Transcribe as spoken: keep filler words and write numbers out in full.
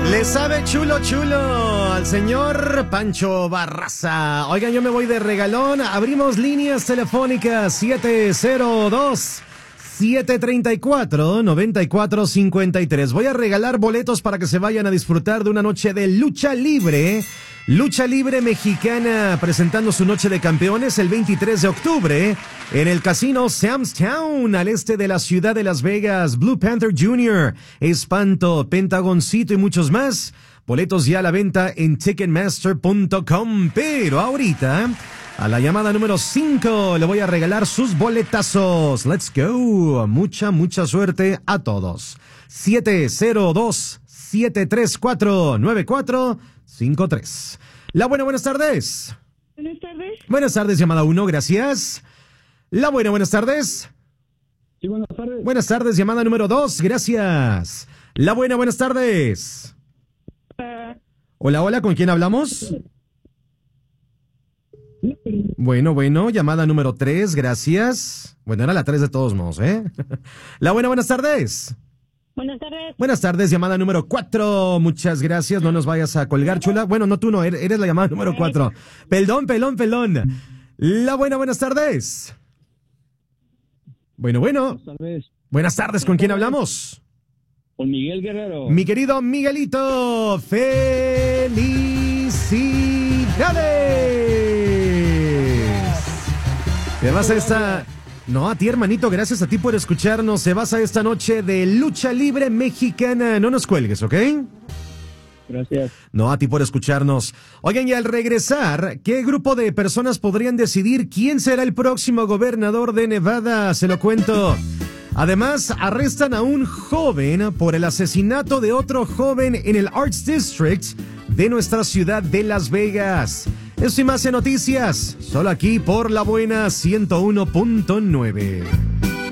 Le sabe chulo chulo al señor Pancho Barraza. Oigan, yo me voy de regalón. Abrimos líneas telefónicas siete cero dos, siete tres cuatro, nueve cuatro cinco tres. Voy a regalar boletos para que se vayan a disfrutar de una noche de lucha libre. Lucha libre mexicana presentando su noche de campeones el veintitrés de octubre en el casino Sam's Town al este de la ciudad de Las Vegas. Blue Panther junior, Espanto, Pentagoncito y muchos más. Boletos ya a la venta en ticketmaster punto com. Pero ahorita, a la llamada número cinco, le voy a regalar sus boletazos. Let's go. Mucha, mucha suerte a todos. siete cero dos, siete tres cuatro, nueve cuatro cinco tres. La buena, buenas tardes. Buenas tardes. Buenas tardes, llamada uno, gracias. La buena, buenas tardes. Sí, buenas tardes. Buenas tardes, llamada número dos, gracias. La buena, buenas tardes. Uh, Hola, hola, ¿con quién hablamos? Bueno, bueno, llamada número tres, gracias. Bueno, era la tres de todos modos, ¿eh? La buena, buenas tardes. buenas tardes. Buenas tardes, llamada número cuatro. Muchas gracias, no nos vayas a colgar, chula. Bueno, no, tú no, eres eres la llamada número cuatro. Pelón, pelón, pelón. La buena, buenas tardes. Bueno, bueno. Buenas tardes. Buenas tardes, ¿con quién hablamos? Con Miguel Guerrero. Mi querido Miguelito, felicidades. Te vas a esta... No, a ti, hermanito, gracias a ti por escucharnos. Se vas a esta noche de lucha libre mexicana. No nos cuelgues, ¿ok? Gracias. No, a ti por escucharnos. Oigan, y al regresar, ¿qué grupo de personas podrían decidir quién será el próximo gobernador de Nevada? Se lo cuento. Además, arrestan a un joven por el asesinato de otro joven en el Arts District de nuestra ciudad de Las Vegas. Esto y más en noticias, solo aquí por La Buena ciento uno punto nueve.